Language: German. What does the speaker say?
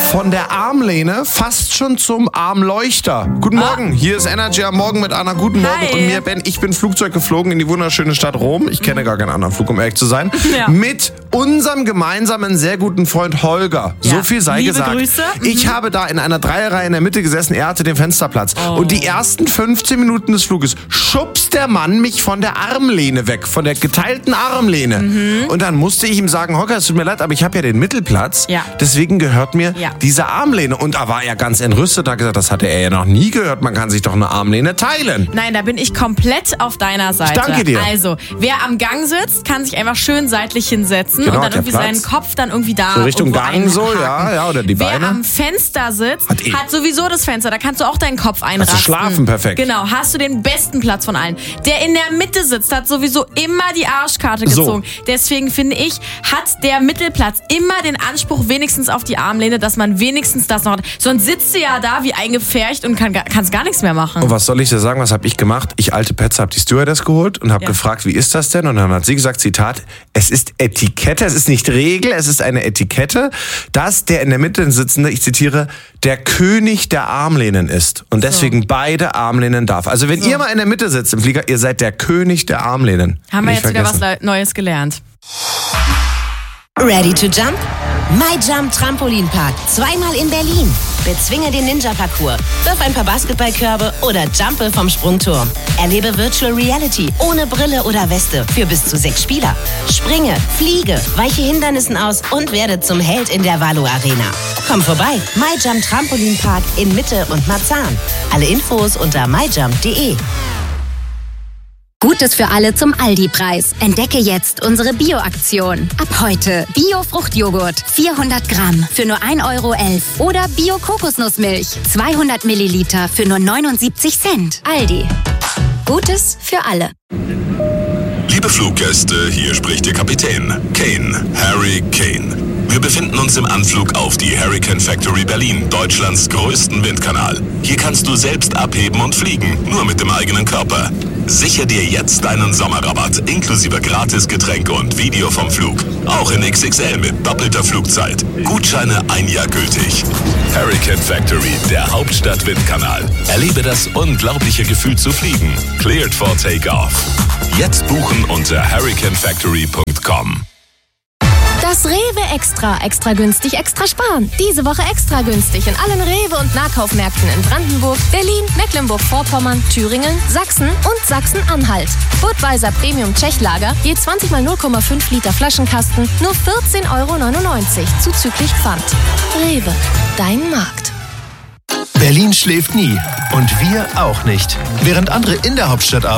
von der Armlehne fast schon zum Armleuchter. Guten Morgen, hier ist Energy am Morgen mit Anna. Guten Morgen. Hi. Und mir, Ben. Ich bin Flugzeug geflogen in die wunderschöne Stadt Rom. Ich kenne gar keinen anderen Flug, um ehrlich zu sein. Ja. Mit unserem gemeinsamen, sehr guten Freund Holger. Ja. So viel sei Liebe gesagt. Grüße. Ich habe da in einer Dreierreihe in der Mitte gesessen. Er hatte den Fensterplatz. Und die ersten 15 Minuten des Fluges schubst der Mann mich von der Armlehne weg. Von der geteilten Armlehne. Und dann musste ich ihm sagen, Holger, es tut mir leid, aber ich habe ja den Mittelplatz. Ja. Deswegen gehört mir Ja. diese Armlehne. Und da war er ganz entrüstet, hat gesagt, das hatte er ja noch nie gehört. Man kann sich doch eine Armlehne teilen. Nein, da bin ich komplett auf deiner Seite. Danke dir. Also, wer am Gang sitzt, kann sich einfach schön seitlich hinsetzen Genau, und hat dann der irgendwie Platz. seinen Kopf dann irgendwie da So Richtung irgendwo Gang so, einhaken. ja, oder die Wer Beine. am Fenster sitzt, Hat hat sowieso das Fenster. Da kannst du auch deinen Kopf einrasten. schlafen, perfekt. Genau, hast du den besten Platz von allen. Der in der Mitte sitzt, hat sowieso immer die Arschkarte So. gezogen. Deswegen finde ich, hat der Mittelplatz immer den Anspruch wenigstens auf die Armlehne, dass man wenigstens das noch hat. Sonst sitzt du ja da wie eingepfercht und kannst gar nichts mehr machen. Und was soll ich dir sagen, was habe ich gemacht? Ich, alte Petze, habe die Stewardess geholt und habe Ja. gefragt, wie ist das denn? Und dann hat sie gesagt, Zitat, es ist Etikette, es ist nicht Regel, es ist eine Etikette, dass der in der Mitte sitzende, ich zitiere, der König der Armlehnen ist und deswegen beide Armlehnen darf. Also wenn ihr mal in der Mitte sitzt im Flieger, ihr seid der König der Armlehnen. Haben wir Nicht jetzt wieder was vergessen. Neues gelernt. Ready to jump? MyJump Trampolinpark. Zweimal in Berlin. Bezwinge den Ninja-Parcours. Wirf ein paar Basketballkörbe oder jumpe vom Sprungturm. Erlebe Virtual Reality ohne Brille oder Weste für bis zu 6 Spieler. Springe, fliege, weiche Hindernissen aus und werde zum Held in der Valo Arena. Komm vorbei. MyJump Trampolinpark in Mitte und Marzahn. Alle Infos unter myjump.de. Gutes für alle zum Aldi-Preis. Entdecke jetzt unsere Bio-Aktion. Ab heute Bio-Fruchtjoghurt 400 Gramm für nur 1,11 € oder Bio-Kokosnussmilch 200 Milliliter für nur 79 Cent. Aldi. Gutes für alle. Liebe Fluggäste, hier spricht Ihr Kapitän, Kane, Harry Kane. Wir befinden uns im Anflug auf die Hurricane Factory Berlin, Deutschlands größten Windkanal. Hier kannst du selbst abheben und fliegen, nur mit dem eigenen Körper. Sichere dir jetzt deinen Sommerrabatt, inklusive Gratisgetränke und Video vom Flug. Auch in XXL mit doppelter Flugzeit. Gutscheine 1 Jahr gültig. Hurricane Factory, der Hauptstadt-Windkanal. Erlebe das unglaubliche Gefühl zu fliegen. Cleared for Takeoff. Jetzt buchen unter hurricanefactory.com. Das Rewe Extra günstig, extra sparen. Diese Woche extra günstig in allen Rewe- und Nahkaufmärkten in Brandenburg, Berlin, Mecklenburg-Vorpommern, Thüringen, Sachsen und Sachsen-Anhalt. Budweiser Premium Tschechlager, je 20 mal 0,5 Liter Flaschenkasten, nur 14,99 € zuzüglich Pfand. Rewe, dein Markt. Berlin schläft nie und wir auch nicht. Während andere in der Hauptstadt arbeiten,